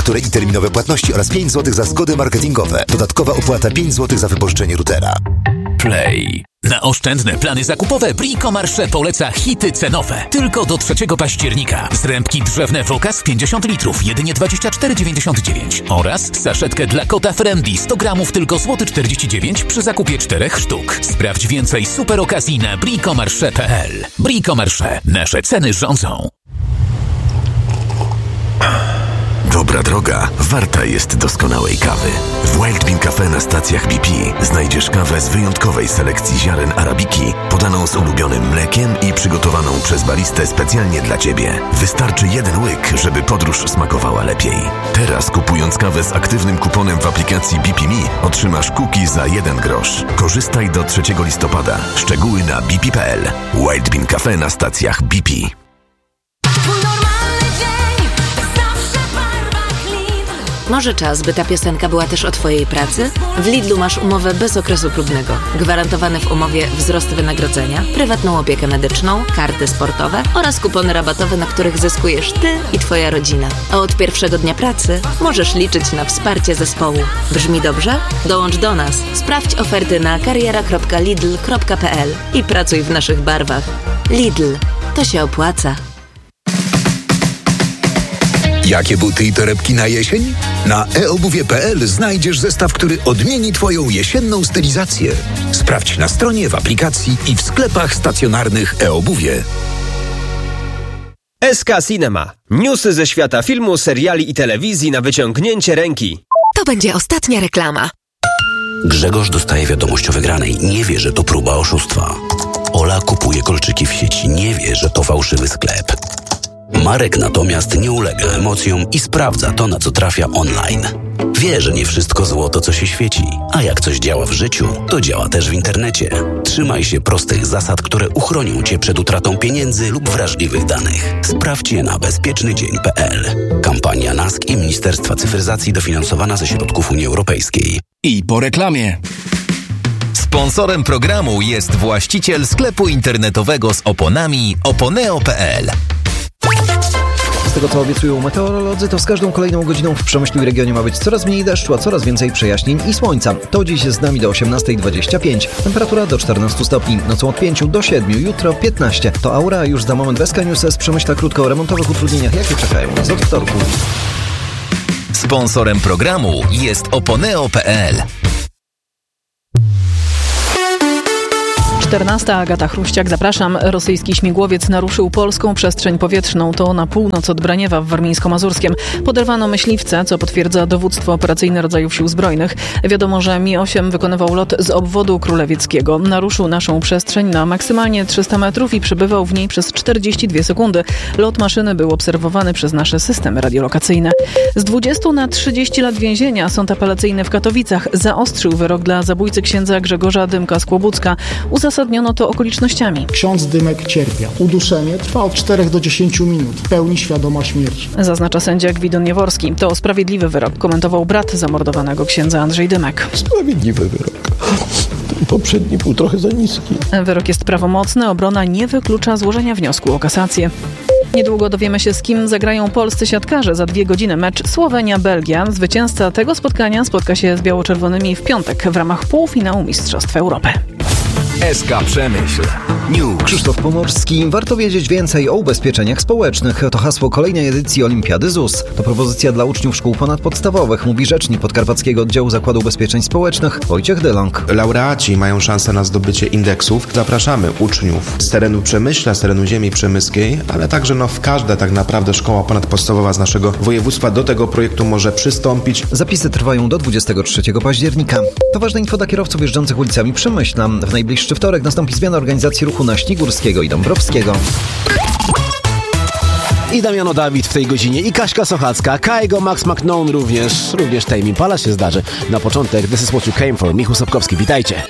faktury i terminowe płatności oraz 5 zł za zgody marketingowe. Dodatkowa opłata 5 zł za wypożyczenie routera. Play. Na oszczędne plany zakupowe Bricomarché poleca hity cenowe. Tylko do 3 października. Zrębki drzewne Vocas 50 litrów, jedynie 24,99 oraz saszetkę dla kota Friendly 100 gramów tylko złoty 49 przy zakupie 4 sztuk. Sprawdź więcej super okazji na bricomarché.pl. Bricomarché. Nasze ceny rządzą. Dobra droga warta jest doskonałej kawy. W Wild Bean Cafe na stacjach BP znajdziesz kawę z wyjątkowej selekcji ziaren arabiki, podaną z ulubionym mlekiem i przygotowaną przez baristę specjalnie dla Ciebie. Wystarczy jeden łyk, żeby podróż smakowała lepiej. Teraz kupując kawę z aktywnym kuponem w aplikacji BP Me otrzymasz cookie za 1 grosz. Korzystaj do 3 listopada. Szczegóły na bp.pl. Wild Bean Cafe na stacjach BP. Może czas, by ta piosenka była też o Twojej pracy? W Lidlu masz umowę bez okresu próbnego. Gwarantowany w umowie wzrost wynagrodzenia, prywatną opiekę medyczną, karty sportowe oraz kupony rabatowe, na których zyskujesz Ty i Twoja rodzina. A od pierwszego dnia pracy możesz liczyć na wsparcie zespołu. Brzmi dobrze? Dołącz do nas. Sprawdź oferty na kariera.lidl.pl i pracuj w naszych barwach. Lidl. To się opłaca. Jakie buty i torebki na jesień? Na eobuwie.pl znajdziesz zestaw, który odmieni Twoją jesienną stylizację. Sprawdź na stronie, w aplikacji i w sklepach stacjonarnych eobuwie. SK Cinema. Newsy ze świata filmu, seriali i telewizji na wyciągnięcie ręki. To będzie ostatnia reklama. Grzegorz dostaje wiadomość o wygranej. Nie wie, że to próba oszustwa. Ola kupuje kolczyki w sieci. Nie wie, że to fałszywy sklep. Marek natomiast nie ulega emocjom i sprawdza to, na co trafia online. Wie, że nie wszystko złoto, co się świeci, a jak coś działa w życiu, to działa też w internecie. Trzymaj się prostych zasad, które uchronią Cię przed utratą pieniędzy lub wrażliwych danych. Sprawdź je na bezpiecznydzień.pl. Kampania NASK i Ministerstwa Cyfryzacji dofinansowana ze środków Unii Europejskiej. I po reklamie. Sponsorem programu jest właściciel sklepu internetowego z oponami oponeo.pl. Z tego, co obiecują meteorolodzy, to z każdą kolejną godziną w Przemyślu i regionie ma być coraz mniej deszczu, a coraz więcej przejaśnień i słońca. To dziś z nami do 18:25. Temperatura do 14 stopni. Nocą od 5 do 7, jutro 15. To Aura, już za moment Weska News z Przemyśla krótko o remontowych utrudnieniach, jakie czekają nas od wtorku. Sponsorem programu jest oponeo.pl. 14. Agata Chruściak, zapraszam. Rosyjski śmigłowiec naruszył polską przestrzeń powietrzną. To na północ od Braniewa w Warmińsko-Mazurskiem. Poderwano myśliwce, co potwierdza dowództwo operacyjne rodzajów sił zbrojnych. Wiadomo, że Mi-8 wykonywał lot z obwodu królewieckiego. Naruszył naszą przestrzeń na maksymalnie 300 metrów i przebywał w niej przez 42 sekundy. Lot maszyny był obserwowany przez nasze systemy radiolokacyjne. Z 20 na 30 lat więzienia sąd apelacyjny w Katowicach zaostrzył wyrok dla zabójcy księdza Grzegorza Dymka z Kłobucka. Uzasadniono to okolicznościami. Ksiądz Dymek cierpiał. Uduszenie trwa od 4 do 10 minut. W pełni świadoma śmierci. Zaznacza sędzia Gwidon Jaworski. To sprawiedliwy wyrok, komentował brat zamordowanego księdza Andrzej Dymek. Sprawiedliwy wyrok. Ten poprzedni był trochę za niski. Wyrok jest prawomocny. Obrona nie wyklucza złożenia wniosku o kasację. Niedługo dowiemy się, z kim zagrają polscy siatkarze. Za 2 godziny mecz Słowenia-Belgia. Zwycięzca tego spotkania spotka się z biało-czerwonymi w piątek w ramach półfinału Mistrzostw Europy. SK Przemyśl. News. Krzysztof Pomorski. Warto wiedzieć więcej o ubezpieczeniach społecznych. To hasło kolejnej edycji Olimpiady ZUS. To propozycja dla uczniów szkół ponadpodstawowych, mówi rzecznik Podkarpackiego Oddziału Zakładu Ubezpieczeń Społecznych Wojciech Dylong. Laureaci mają szansę na zdobycie indeksów. Zapraszamy uczniów z terenu Przemyśla, z terenu ziemi przemyskiej, ale także w każda tak naprawdę szkoła ponadpodstawowa z naszego województwa do tego projektu może przystąpić. Zapisy trwają do 23 października. To ważne info dla kierowców jeżdżących ulicami Przemyśla. W najbliższy wtorek nastąpi zmiana organizacji ruchu na Śnigurskiego i Dąbrowskiego. I Damiano Dawid w tej godzinie, i Kaśka Sochacka, Kaigo, Max McKnown również Tame Impala się zdarzy. Na początek This is what you came for, Michał Sapkowski, witajcie.